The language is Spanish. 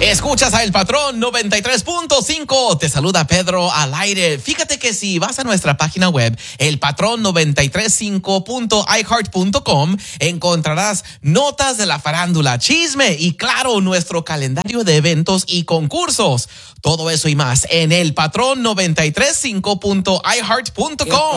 Escuchas a El Patrón 93.5. Te saluda Pedro al aire. Fíjate que si vas a nuestra página web, elpatrón935.iheart.com, encontrarás notas de la farándula, chisme y, claro, nuestro calendario de eventos y concursos. Todo eso y más en elpatrón935.iheart.com.